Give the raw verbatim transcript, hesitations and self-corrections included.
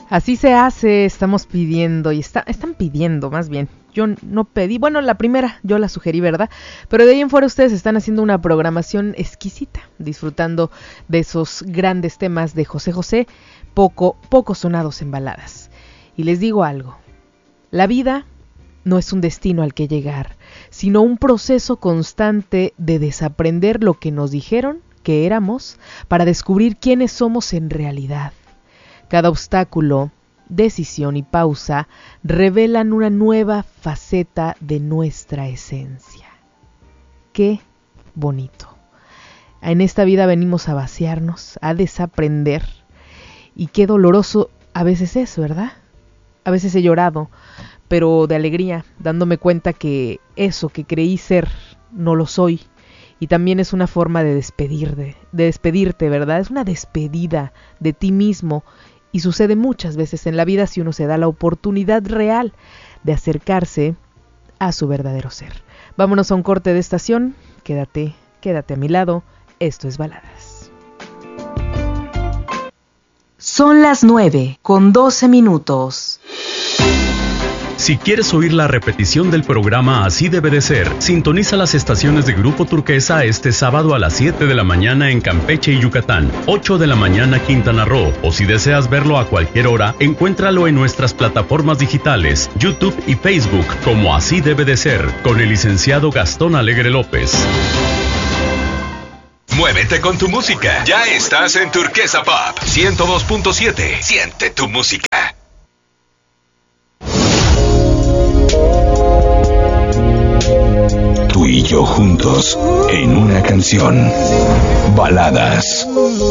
Así se hace, estamos pidiendo y está, están pidiendo más bien. Yo no pedí, bueno, la primera yo la sugerí, ¿verdad? Pero de ahí en fuera ustedes están haciendo una programación exquisita, disfrutando de esos grandes temas de José José, poco, poco sonados en baladas. Y les digo algo, la vida no es un destino al que llegar, sino un proceso constante de desaprender lo que nos dijeron que éramos para descubrir quiénes somos en realidad. Cada obstáculo, decisión y pausa revelan una nueva faceta de nuestra esencia. ¡Qué bonito! En esta vida venimos a vaciarnos, a desaprender. Y qué doloroso a veces es, ¿verdad? A veces he llorado, pero de alegría, dándome cuenta que eso que creí ser no lo soy. Y también es una forma de despedir, de, de despedirte, ¿verdad? Es una despedida de ti mismo. Y sucede muchas veces en la vida si uno se da la oportunidad real de acercarse a su verdadero ser. Vámonos a un corte de estación. Quédate, quédate a mi lado. Esto es Baladas. Son las nueve con doce minutos. Si quieres oír la repetición del programa Así Debe de Ser, sintoniza las estaciones de Grupo Turquesa este sábado a las siete de la mañana en Campeche y Yucatán, ocho de la mañana Quintana Roo, o si deseas verlo a cualquier hora, encuéntralo en nuestras plataformas digitales, YouTube y Facebook, como Así Debe de Ser, con el licenciado Gastón Alegre López. Muévete con tu música. Ya estás en Turquesa Pop ciento dos punto siete. Siente tu música. Tú y yo juntos en una canción. Baladas.